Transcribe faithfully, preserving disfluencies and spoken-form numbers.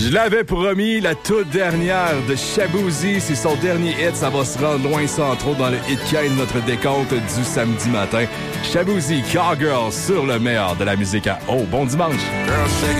Je l'avais promis, la toute dernière de Shaboozey, c'est son dernier hit, ça va se rendre loin sans trop dans le hit quinze, notre décompte du samedi matin. Shaboozey, Cowgirl sur le meilleur de la musique à Oh, bon dimanche! Girl, shake